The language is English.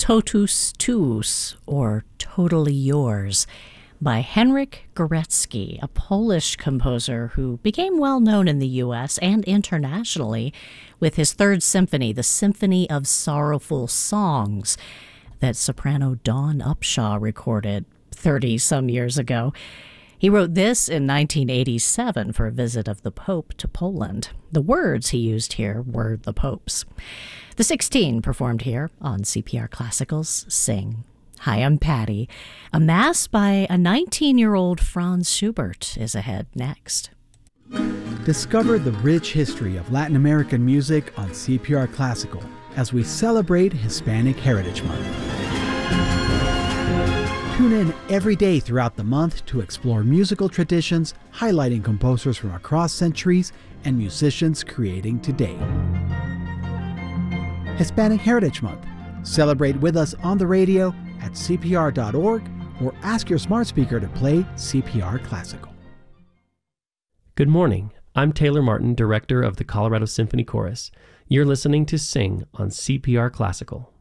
Totus Tuus, or Totally Yours, by Henryk Górecki, a Polish composer who became well known in the U.S. and internationally with his Third Symphony, the Symphony of Sorrowful Songs, that soprano Dawn Upshaw recorded 30-some years ago. He wrote this in 1987 for a visit of the Pope to Poland. The words he used here were the Pope's. The 16 performed here on CPR Classical's Sing. Hi, I'm Patty. A Mass by a 19-year-old Franz Schubert is ahead next. Discover the rich history of Latin American music on CPR Classical as we celebrate Hispanic Heritage Month. Tune in every day throughout the month to explore musical traditions, highlighting composers from across centuries and musicians creating today. Hispanic Heritage Month. Celebrate with us on the radio at cpr.org or ask your smart speaker to play CPR Classical. Good morning. I'm Taylor Martin, director of the Colorado Symphony Chorus. You're listening to Sing on CPR Classical.